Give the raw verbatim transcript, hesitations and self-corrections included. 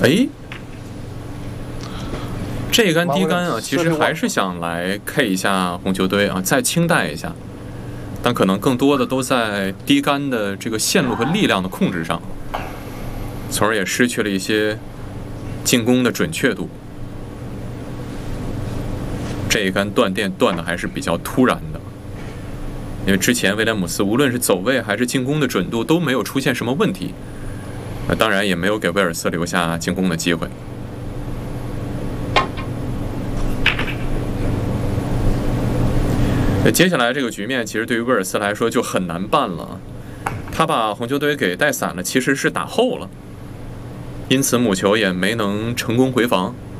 哎，这杆低杆啊，其实还是想来 K 一下红球队啊，再清淡一下，但可能更多的都在低杆的这个线路和力量的控制上，从而也失去了一些进攻的准确度。这一杆断电断的还是比较突然的，因为之前威廉姆斯无论是走位还是进攻的准度都没有出现什么问题，那当然也没有给威尔斯留下进攻的机会。接下来这个局面其实对于威尔斯来说就很难办了，他把红球队给带散了，其实是打后了，因此母球也没能成功回防。